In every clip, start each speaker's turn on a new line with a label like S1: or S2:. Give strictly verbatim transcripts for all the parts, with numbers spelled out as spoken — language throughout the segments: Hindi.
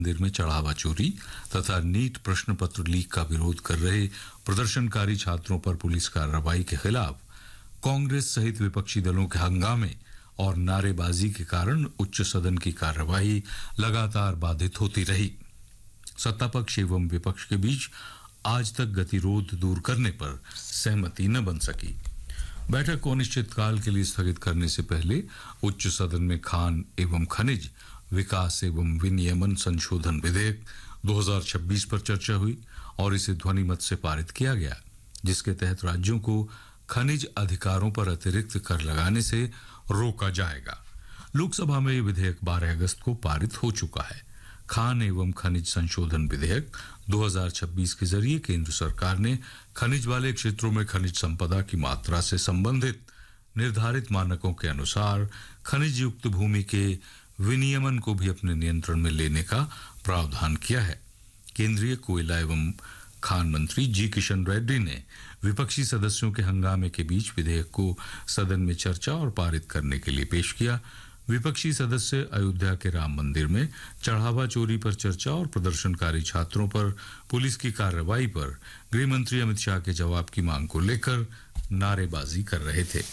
S1: मंदिर में चढ़ावा चोरी तथा नीट प्रश्न पत्र लीक का विरोध कर रहे प्रदर्शनकारी छात्रों पर पुलिस कार्रवाई के खिलाफ कांग्रेस सहित विपक्षी दलों के हंगामे और नारेबाजी के कारण उच्च सदन की कार्यवाही लगातार बाधित होती रही। सत्तापक्ष एवं विपक्ष के बीच आज तक गतिरोध दूर करने पर सहमति न बन सकी। बैठक को अनिश्चितकाल के लिए स्थगित करने से पहले उच्च सदन में खान एवं खनिज विकास एवं विनियमन संशोधन विधेयक दो हज़ार छब्बीस पर चर्चा हुई और इसे ध्वनिमत से पारित किया गया, जिसके तहत राज्यों को खनिज अधिकारों पर अतिरिक्त कर लगाने से रोका जाएगा। लोकसभा में यह विधेयक बारह अगस्त को पारित हो चुका है। खान एवं खनिज संशोधन विधेयक दो हज़ार छब्बीस के जरिए केंद्र सरकार ने खनिज वाले क्षेत्रों में खनिज संपदा की मात्रा से संबंधित निर्धारित मानकों के अनुसार खनिज युक्त भूमि के विनियमन को भी अपने नियंत्रण में लेने का प्रावधान किया है। केंद्रीय कोयला एवं खान मंत्री जी किशन रेड्डी ने विपक्षी सदस्यों के हंगामे के बीच विधेयक को सदन में चर्चा और पारित करने के लिए पेश किया। विपक्षी सदस्य अयोध्या के राम मंदिर में चढ़ावा चोरी पर चर्चा और प्रदर्शनकारी छात्रों पर पुलिस की कार्रवाई पर गृह मंत्री अमित शाह के जवाब की मांग को लेकर नारेबाजी कर रहे थे।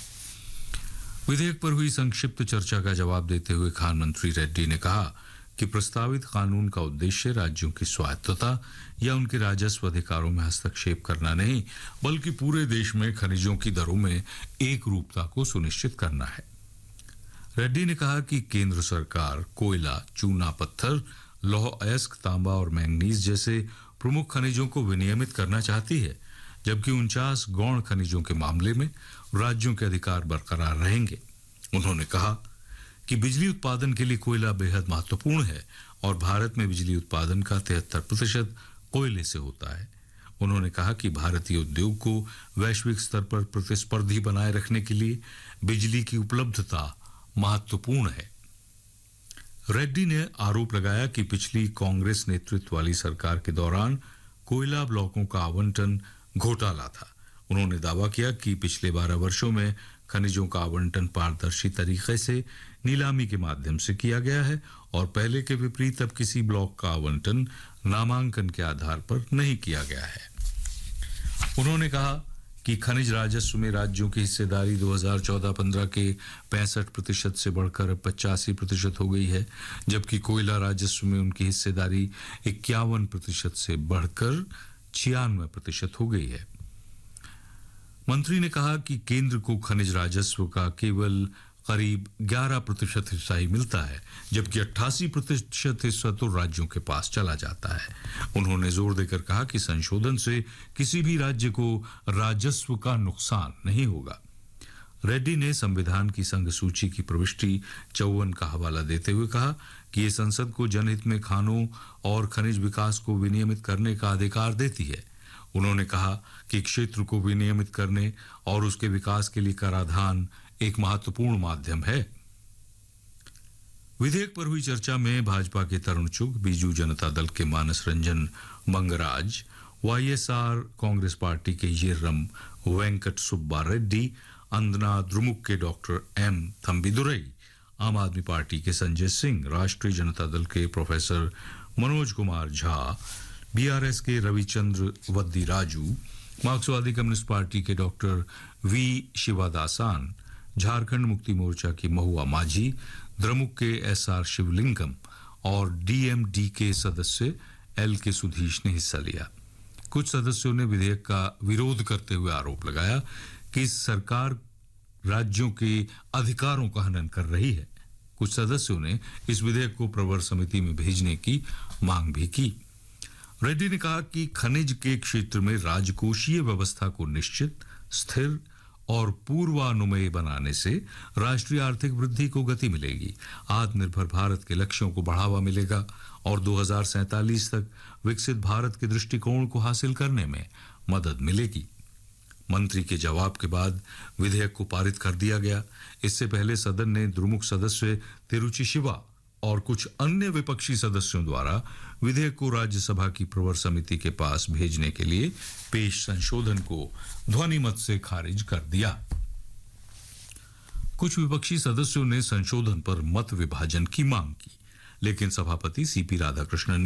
S1: विधेयक पर हुई संक्षिप्त चर्चा का जवाब देते हुए खान मंत्री रेड्डी ने कहा कि प्रस्तावित कानून का उद्देश्य राज्यों की स्वायत्तता या उनके राजस्व अधिकारों में हस्तक्षेप करना नहीं, बल्कि पूरे देश में खनिजों की दरों में एक रूपता को सुनिश्चित करना है। रेड्डी ने कहा कि केंद्र सरकार कोयला, चूना पत्थर, लौह अयस्क, तांबा और मैंगनीज जैसे प्रमुख खनिजों को विनियमित करना चाहती है, जबकि उनचास गौण खनिजों के मामले में राज्यों के अधिकार बरकरार रहेंगे। उन्होंने कहा कि बिजली उत्पादन के लिए कोयला बेहद महत्वपूर्ण है और भारत में बिजली उत्पादन का तिहत्तर प्रतिशत कोयले से होता है। उन्होंने कहा कि भारतीय उद्योग को वैश्विक स्तर पर प्रतिस्पर्धी बनाए रखने के लिए बिजली की उपलब्धता महत्वपूर्ण है। रेड्डी ने आरोप लगाया कि पिछली कांग्रेस नेतृत्व वाली सरकार के दौरान कोयला ब्लॉकों का आवंटन घोटाला था। उन्होंने दावा किया कि पिछले बारह वर्षों में खनिजों का आवंटन पारदर्शी तरीके से नीलामी के माध्यम से किया गया है और पहले के विपरीत अब किसी ब्लॉक का आवंटन नामांकन के आधार पर नहीं किया गया है। उन्होंने कहा कि खनिज राजस्व में राज्यों की हिस्सेदारी दो हज़ार चौदह पंद्रह के पैंसठ प्रतिशत से बढ़कर अब पचासी प्रतिशत हो गई है, जबकि कोयला राजस्व में उनकी हिस्सेदारी इक्यावन प्रतिशत से बढ़कर छियानवे प्रतिशत हो गई है। मंत्री ने कहा कि केंद्र को खनिज राजस्व का केवल करीब ग्यारह प्रतिशत हिस्सा ही मिलता है, जबकि अट्ठासी प्रतिशत हिस्सा तो राज्यों के पास चला जाता है। उन्होंने जोर देकर कहा कि संशोधन से किसी भी राज्य को राजस्व का नुकसान नहीं होगा। रेड्डी ने संविधान की संघ सूची की प्रविष्टि चौवन का हवाला देते हुए कहा कि ये संसद को जनहित में खानों और खनिज विकास को विनियमित करने का अधिकार देती है। उन्होंने कहा कि क्षेत्र को विनियमित करने और उसके विकास के लिए कराधान एक महत्वपूर्ण माध्यम है। विधेयक पर हुई चर्चा में भाजपा के तरुण चुग, बीजू जनता दल के मानस रंजन मंगराज, वाईएसआर कांग्रेस पार्टी के येर्रम वेंकट सुब्बा रेड्डी, अंदना द्रुमुक के डॉक्टर एम थंबीदुरई, आम आदमी पार्टी के संजय सिंह, राष्ट्रीय जनता दल के प्रोफेसर मनोज कुमार झा, बीआरएस के रविचंद्र वद्दी राजू, मार्क्सवादी कम्युनिस्ट पार्टी के डॉक्टर वी शिवादासान, झारखंड मुक्ति मोर्चा की महुआ माझी, द्रमुक के एसआर शिवलिंगम और डीएमडी के सदस्य एल के सुधीश ने हिस्सा लिया। कुछ सदस्यों ने विधेयक का विरोध करते हुए आरोप लगाया कि सरकार राज्यों के अधिकारों का हनन कर रही है। कुछ सदस्यों ने इस विधेयक को प्रवर समिति में भेजने की मांग भी की। रेड्डी ने कहा कि खनिज के क्षेत्र में राजकोषीय व्यवस्था को निश्चित, स्थिर और पूर्वानुमेय बनाने से राष्ट्रीय आर्थिक वृद्धि को गति मिलेगी, आत्मनिर्भर भारत के लक्ष्यों को बढ़ावा मिलेगा और दो हज़ार सैंतालीस तक विकसित भारत के दृष्टिकोण को हासिल करने में मदद मिलेगी। मंत्री के जवाब के बाद विधेयक को पारित कर दिया गया। इससे पहले सदन ने द्रुमुक सदस्य तिरुचि शिवा और कुछ अन्य विपक्षी सदस्यों द्वारा विधेयक को राज्यसभा की प्रवर समिति के पास भेजने के लिए पेश संशोधन को ध्वनिमत से खारिज कर दिया। कुछ विपक्षी सदस्यों ने संशोधन पर मत विभाजन की मांग की, लेकिन सभापति सीपी राधाकृष्णन